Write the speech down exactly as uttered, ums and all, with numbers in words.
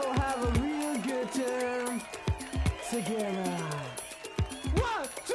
all have a real good time together. One, two.